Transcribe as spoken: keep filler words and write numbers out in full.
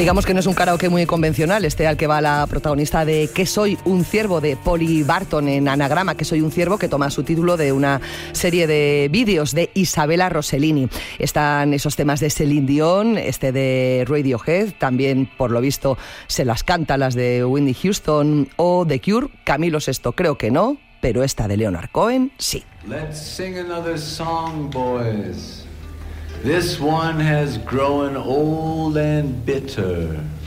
Digamos que no es un karaoke muy convencional este al que va la protagonista de Que soy un ciervo, de Polly Barton, en anagrama Que soy un ciervo, que toma su título de una serie de vídeos de Isabella Rossellini. Están esos temas de Celine Dion, este de Radiohead, también por lo visto se las canta las de Whitney Houston o The Cure. Camilo Sesto creo que no, pero esta de Leonard Cohen sí. Let's sing another song, boys. This one has grown old and bitter.